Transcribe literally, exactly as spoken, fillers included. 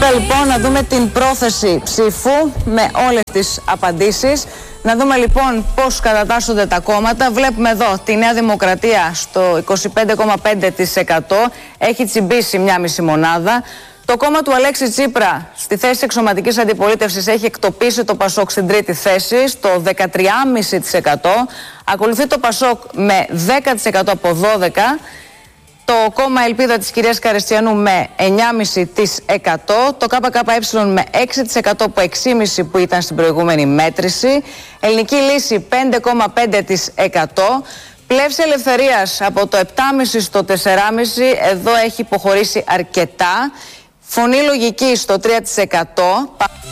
Τώρα λοιπόν να δούμε την πρόθεση ψήφου με όλες τις απαντήσεις. Να δούμε λοιπόν πώς κατατάσσονται τα κόμματα. Βλέπουμε εδώ τη Νέα Δημοκρατία στο είκοσι πέντε κόμμα πέντε τοις εκατό, έχει τσιμπήσει μια μισή μονάδα. Το κόμμα του Αλέξη Τσίπρα στη θέση της εξωματικής αντιπολίτευσης έχει εκτοπίσει το Πασόκ στην τρίτη θέση, στο δεκατρία κόμμα πέντε τοις εκατό. Ακολουθεί το Πασόκ με δέκα τοις εκατό από δώδεκα. Το κόμμα Ελπίδα της κυρίας Καρεστιανού με εννιά κόμμα πέντε τοις εκατό, το ΚΚΕ με έξι τοις εκατό από έξι κόμμα πέντε τοις εκατό που ήταν στην προηγούμενη μέτρηση, Ελληνική Λύση πέντε κόμμα πέντε τοις εκατό, Πλεύση Ελευθερίας από το επτά κόμμα πέντε στο τέσσερα κόμμα πέντε, εδώ έχει υποχωρήσει αρκετά, Φωνή Λογική στο τρία τοις εκατό.